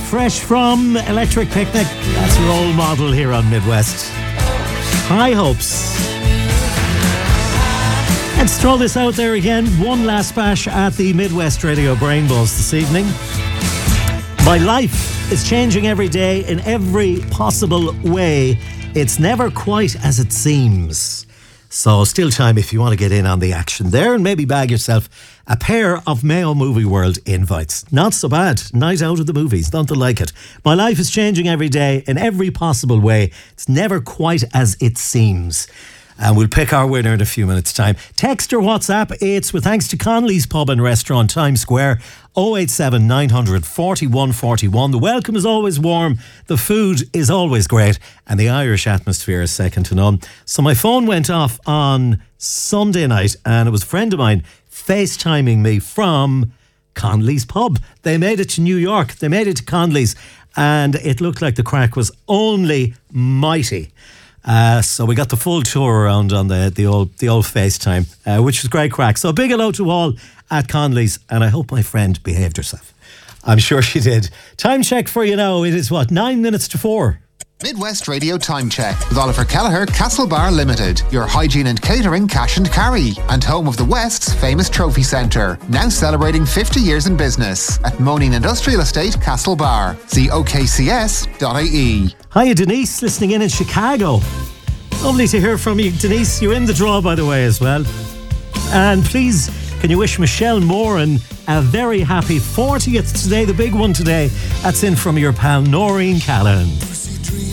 fresh from Electric Picnic. That's your role model here on Midwest. High hopes. Let's throw this out there again. One last bash at the Midwest Radio Brain Balls this evening. My life is changing every day in every possible way. It's never quite as it seems. So still time if you want to get in on the action there and maybe bag yourself a pair of Mayo Movie World invites. Not so bad. Night out of the movies. Don't like it. My life is changing every day in every possible way. It's never quite as it seems. And we'll pick our winner in a few minutes' time. Text or WhatsApp, it's with thanks to Conley's Pub and Restaurant, Times Square, 087 900 4141. The welcome is always warm, the food is always great, and the Irish atmosphere is second to none. So my phone went off on Sunday night, and it was a friend of mine FaceTiming me from Conley's Pub. They made it to New York, they made it to Conley's, and it looked like the crack was only mighty. So we got the full tour around on the old FaceTime, which was great crack. So big hello to all at Conley's, and I hope my friend behaved herself. I'm sure she did. Time check for you now. It is 9 minutes to 4. Midwest Radio Time Check with Oliver Kelleher, Castlebar Limited, your hygiene and catering cash and carry, and home of the West's famous trophy centre, now celebrating 50 years in business at Moaning Industrial Estate, Castlebar. See okcs.ie. Hiya Denise, listening in Chicago. Lovely to hear from you, Denise. You're in the draw, by the way, as well. And please, can you wish Michelle Moran a very happy 40th today, the big one today. That's in from your pal Noreen Callan.